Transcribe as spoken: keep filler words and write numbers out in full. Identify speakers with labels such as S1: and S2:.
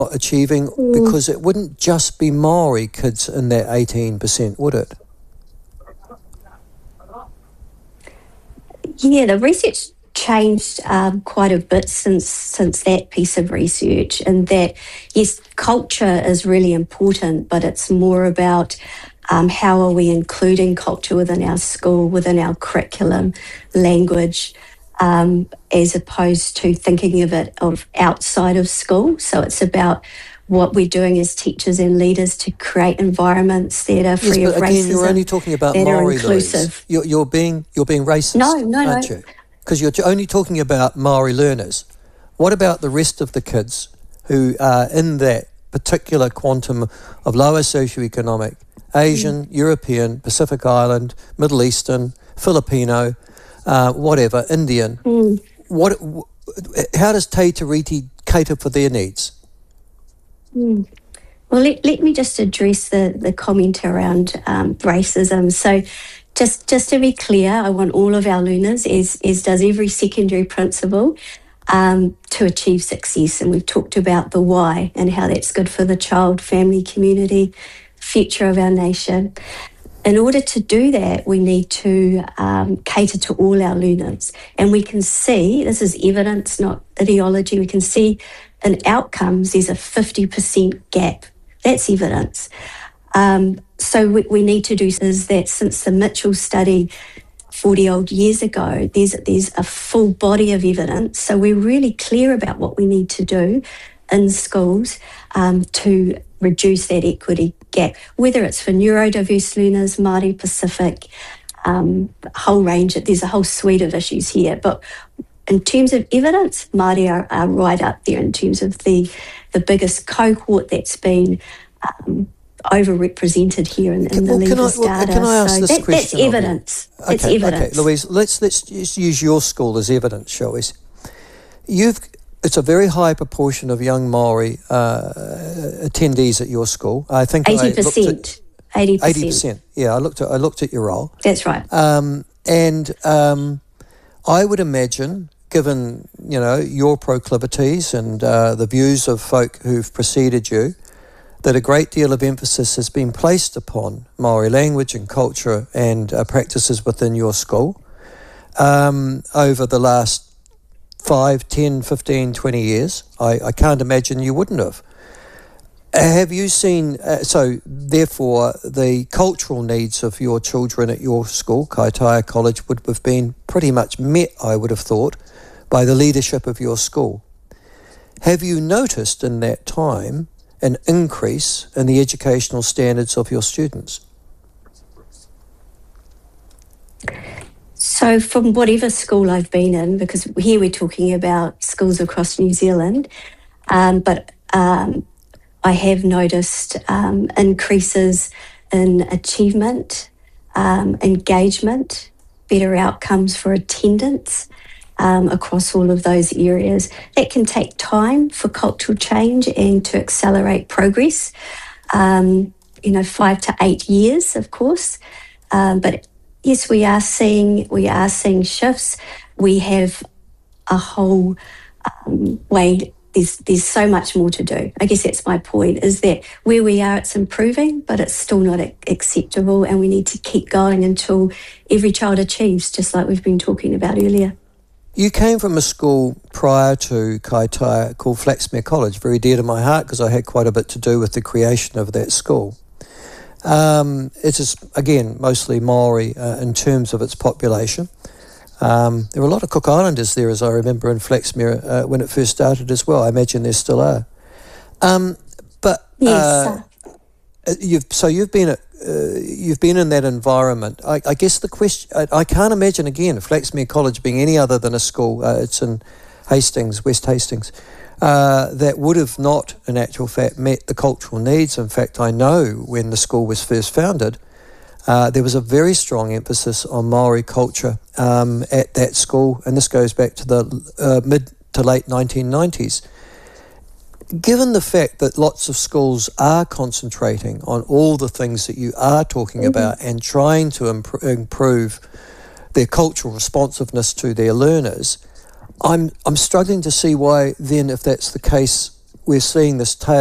S1: achieving? Mm. Because it wouldn't just be Maori kids in that eighteen percent, would it?
S2: Yeah, the research changed um, quite a bit since since that piece of research, and that, yes, culture is really important, but it's more about um, how are we including culture within our school, within our curriculum, language, um, as opposed to thinking of it of outside of school. So it's about what we're doing as teachers and leaders to create environments that are free
S1: yes, but
S2: of
S1: again,
S2: racism.
S1: You're only talking about
S2: that
S1: Maori,
S2: are inclusive.
S1: You're, you're being you're being racist,
S2: no, no,
S1: aren't
S2: no.
S1: you? Because you're only talking about Maori learners. What about the rest of the kids who are in that particular quantum of lower socioeconomic, Asian, mm. European, Pacific Island, Middle Eastern, Filipino, uh, whatever, Indian? Mm. What? How does Te Tiriti cater for their needs?
S2: Mm. Well, let, let me just address the, the comment around um, racism. So just just to be clear, I want all of our learners, as, as does every secondary principal, um, to achieve success. And we've talked about the why and how that's good for the child, family, community, future of our nation. In order to do that, we need to um, cater to all our learners. And we can see, this is evidence, not ideology, we can see in outcomes there's a fifty percent gap. That's evidence. Um, so what we need to do is that since the Mitchell study forty odd years ago, there's, there's a full body of evidence. So we're really clear about what we need to do in schools um, to reduce that equity gap, whether it's for neurodiverse learners, Māori, Pacific, um, a whole range. There's a whole suite of issues here. But in terms of evidence, Māori are, are right up there in terms of the, the biggest cohort that's been um, overrepresented here in, in the
S1: well,
S2: Leavers
S1: well,
S2: data.
S1: Can I ask
S2: so
S1: this
S2: that,
S1: question?
S2: That's evidence.
S1: Okay,
S2: it's evidence.
S1: Okay, Louise, let's, let's just use your school as evidence, shall we? You've... It's a very high proportion of young Maori uh, attendees at your school. I think
S2: eighty percent. Eighty percent.
S1: Eighty percent. Yeah, I looked at I looked at your roll.
S2: That's right.
S1: Um, and um, I would imagine, given you know your proclivities and uh, the views of folk who've preceded you, that a great deal of emphasis has been placed upon Maori language and culture and uh, practices within your school um, over the last five, ten, fifteen, twenty years. I, I can't imagine you wouldn't have. Have you seen, uh, so therefore the cultural needs of your children at your school, Kaitaia College, would have been pretty much met, I would have thought, by the leadership of your school. Have you noticed in that time an increase in the educational standards of your students?
S2: So from whatever school I've been in, because here we're talking about schools across New Zealand, um, but um, I have noticed um, increases in achievement, um, engagement, better outcomes for attendance um, across all of those areas. That can take time for cultural change and to accelerate progress, um, you know, five to eight years, of course, um, but yes, we are seeing we are seeing shifts. We have a whole um, way. There's there's so much more to do. I guess that's my point. Is that where we are, it's improving, but it's still not acceptable, and we need to keep going until every child achieves, just like we've been talking about earlier.
S1: You came from a school prior to Kaitaia called Flaxmere College, very dear to my heart because I had quite a bit to do with the creation of that school. Um, it is, again, mostly Maori uh, in terms of its population. Um, there were a lot of Cook Islanders there, as I remember, in Flaxmere uh, when it first started as well. I imagine there still are. Um, but uh, yes, you've so you've been at, uh, you've been in that environment. I, I guess the question I, I can't imagine again Flaxmere College being any other than a school. Uh, it's in Hastings, West Hastings. Uh, that would have not, in actual fact, met the cultural needs. In fact, I know when the school was first founded, uh, there was a very strong emphasis on Maori culture um, at that school, and this goes back to the uh, mid to late nineteen nineties. Given the fact that lots of schools are concentrating on all the things that you are talking mm-hmm. about and trying to imp- improve their cultural responsiveness to their learners, I'm I'm struggling to see why then, if that's the case, we're seeing this tail